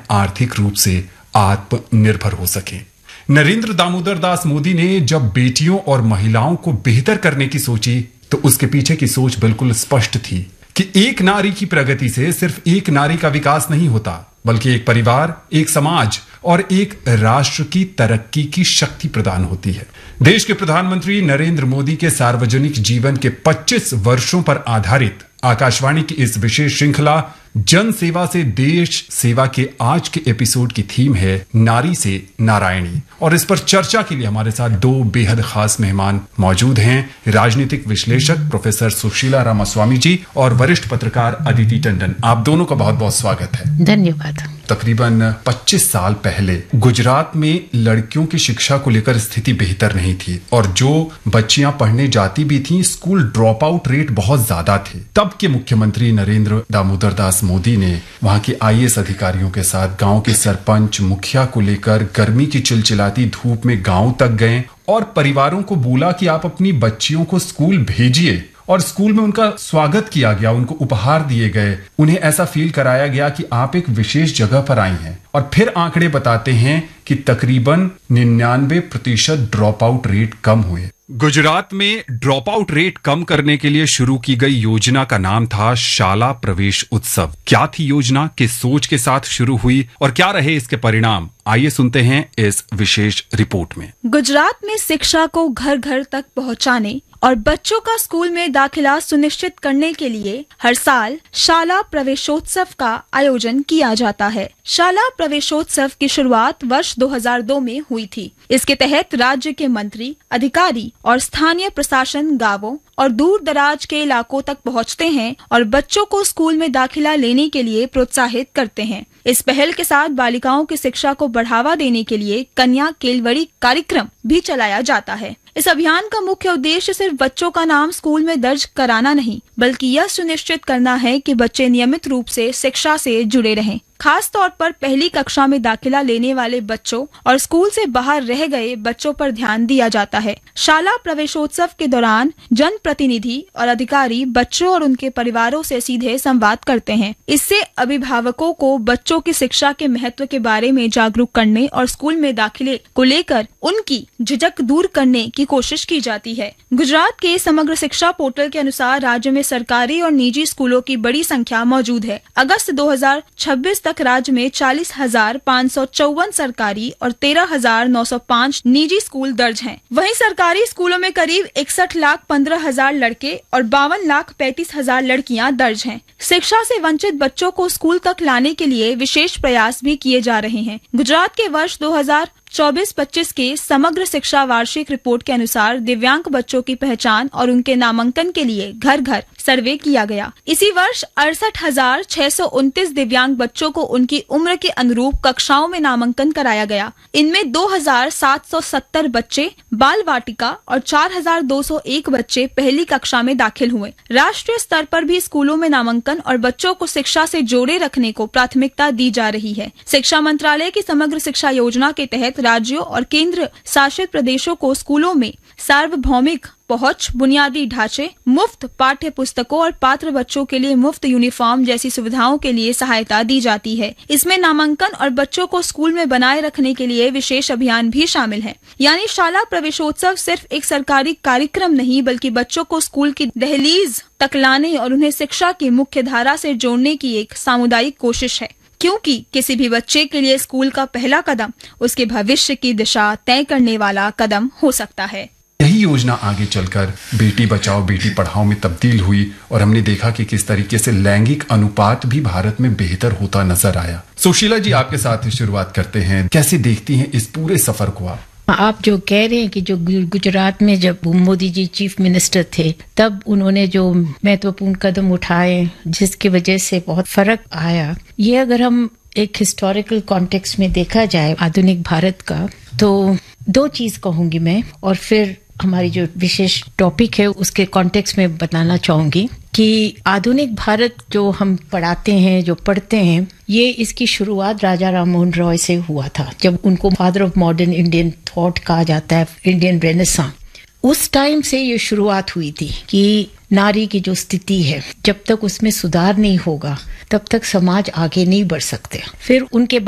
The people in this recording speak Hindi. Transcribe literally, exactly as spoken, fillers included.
आर्थिक रूप से आत्मनिर्भर हो सके। नरेंद्र दामोदर दास मोदी ने जब बेटियों और महिलाओं को बेहतर करने की सोची तो उसके पीछे की सोच बिल्कुल स्पष्ट थी कि एक नारी की प्रगति से सिर्फ एक नारी का विकास नहीं होता, बल्कि एक परिवार, एक समाज और एक राष्ट्र की तरक्की की शक्ति प्रदान होती है। देश के प्रधानमंत्री नरेंद्र मोदी के सार्वजनिक जीवन के पच्चीस वर्षों पर आधारित आकाशवाणी की इस विशेष श्रृंखला जन सेवा से देश सेवा के आज के एपिसोड की थीम है नारी से नारायणी, और इस पर चर्चा के लिए हमारे साथ दो बेहद खास मेहमान मौजूद हैं। राजनीतिक विश्लेषक प्रोफेसर सुशीला रामास्वामी जी और वरिष्ठ पत्रकार अदिति टंडन। आप दोनों का बहुत बहुत स्वागत है। धन्यवाद। तकरीबन पच्चीस साल पहले गुजरात में लड़कियों की शिक्षा को लेकर स्थिति बेहतर नहीं थी और जो बच्चियां पढ़ने जाती भी थीं, स्कूल ड्रॉप आउट रेट बहुत ज्यादा थे। तब के मुख्यमंत्री नरेंद्र दामोदर दास मोदी ने वहां के आई ए एस अधिकारियों के साथ गांव के सरपंच मुखिया को लेकर गर्मी की चिलचिलाती धूप में गांव तक गए और परिवारों को बोला कि आप अपनी बच्चियों को स्कूल भेजिए, और स्कूल में उनका स्वागत किया गया, उनको उपहार दिए गए, उन्हें ऐसा फील कराया गया कि आप एक विशेष जगह पर आई हैं। और फिर आंकड़े बताते हैं कि तकरीबन निन्यानवे प्रतिशत ड्रॉप आउट रेट कम हुए। गुजरात में ड्रॉप आउट रेट कम करने के लिए शुरू की गई योजना का नाम था शाला प्रवेश उत्सव। क्या थी योजना, किस सोच के साथ शुरू हुई और क्या रहे इसके परिणाम, आइए सुनते हैं इस विशेष रिपोर्ट में। गुजरात में शिक्षा को घर घर तक पहुंचाने और बच्चों का स्कूल में दाखिला सुनिश्चित करने के लिए हर साल शाला प्रवेशोत्सव का आयोजन किया जाता है। शाला प्रवेशोत्सव की शुरुआत वर्ष दो हज़ार दो में हुई थी। इसके तहत राज्य के मंत्री, अधिकारी और स्थानीय प्रशासन गांवों और दूर दराज के इलाकों तक पहुंचते हैं और बच्चों को स्कूल में दाखिला लेने के लिए प्रोत्साहित करते हैं। इस पहल के साथ बालिकाओं की शिक्षा को बढ़ावा देने के लिए कन्या केलवड़ी कार्यक्रम भी चलाया जाता है। इस अभियान का मुख्य उद्देश्य सिर्फ बच्चों का नाम स्कूल में दर्ज कराना नहीं, बल्कि यह सुनिश्चित करना है कि बच्चे नियमित रूप से शिक्षा से जुड़े रहें। खास तौर पर पहली कक्षा में दाखिला लेने वाले बच्चों और स्कूल से बाहर रह गए बच्चों पर ध्यान दिया जाता है। शाला प्रवेशोत्सव के दौरान जनप्रतिनिधि और अधिकारी बच्चों और उनके परिवारों से सीधे संवाद करते हैं। इससे अभिभावकों को बच्चों की शिक्षा के महत्व के बारे में जागरूक करने और स्कूल में दाखिले को लेकर उनकी झिझक दूर करने की कोशिश की जाती है। गुजरात के समग्र शिक्षा पोर्टल के अनुसार राज्य में सरकारी और निजी स्कूलों की बड़ी संख्या मौजूद है। अगस्त दो हज़ार छब्बीस तक राज्य में चालीस हजार पाँच सौ चौवन सरकारी और तेरह हजार नौ सौ पाँच निजी स्कूल दर्ज हैं। वहीं सरकारी स्कूलों में करीब इकसठ लाख पंद्रह हजार लड़के और बावन लाख पैंतीस हजार लड़कियां दर्ज हैं। शिक्षा से वंचित बच्चों को स्कूल तक लाने के लिए विशेष प्रयास भी किए जा रहे हैं। गुजरात के वर्ष दो हज़ार चौबीस पच्चीस के समग्र शिक्षा वार्षिक रिपोर्ट के अनुसार दिव्यांग बच्चों की पहचान और उनके नामांकन के लिए घर घर सर्वे किया गया। इसी वर्ष अड़सठ हजार छह सौ उनतीस दिव्यांग बच्चों को उनकी उम्र के अनुरूप कक्षाओं में नामांकन कराया गया। इनमें दो हजार सात सौ सत्तर बच्चे बाल वाटिका और चार हजार दो सौ एक बच्चे पहली कक्षा में दाखिल हुए। राष्ट्रीय स्तर पर भी स्कूलों में नामांकन और बच्चों को शिक्षा से जोड़े रखने को प्राथमिकता दी जा रही है। शिक्षा मंत्रालय की समग्र शिक्षा योजना के तहत राज्यों और केंद्र शासित प्रदेशों को स्कूलों में सार्वभौमिक पहुंच, बुनियादी ढांचे, मुफ्त पाठ्य पुस्तकों और पात्र बच्चों के लिए मुफ्त यूनिफॉर्म जैसी सुविधाओं के लिए सहायता दी जाती है। इसमें नामांकन और बच्चों को स्कूल में बनाए रखने के लिए विशेष अभियान भी शामिल है। यानी शाला प्रवेशोत्सव सिर्फ एक सरकारी कार्यक्रम नहीं, बल्कि बच्चों को स्कूल की दहलीज तक लाने और उन्हें शिक्षा की मुख्य धारा से जोड़ने की एक सामुदायिक कोशिश है। क्योंकि किसी भी बच्चे के लिए स्कूल का पहला कदम उसके भविष्य की दिशा तय करने वाला कदम हो सकता है। यही योजना आगे चलकर बेटी बचाओ बेटी पढ़ाओ में तब्दील हुई और हमने देखा कि किस तरीके से लैंगिक अनुपात भी भारत में बेहतर होता नजर आया। सुशीला जी, आपके साथ ही शुरुआत करते हैं। कैसे देखती हैं इस पूरे सफर को आप? आप जो कह रहे हैं कि जो गुजरात में जब मोदी जी चीफ मिनिस्टर थे तब उन्होंने जो महत्वपूर्ण कदम उठाए जिसकी वजह से बहुत फर्क आया, ये अगर हम एक हिस्टोरिकल कॉन्टेक्स्ट में देखा जाए आधुनिक भारत का, तो दो चीज कहूंगी मैं और फिर हमारी जो विशेष टॉपिक है उसके कॉन्टेक्स्ट में बताना चाहूंगी कि आधुनिक भारत जो हम पढ़ाते हैं, जो पढ़ते हैं, ये इसकी शुरुआत राजा राम मोहन रॉय से हुआ था, जब उनको father of modern Indian thought कहा जाता है, इंडियन रेनेसां। उस टाइम से ये शुरुआत हुई थी कि नारी की जो स्थिति है, जब तक उसमें सुधार नहीं होगा तब तक समाज आगे नहीं बढ़ सकते। फिर उनके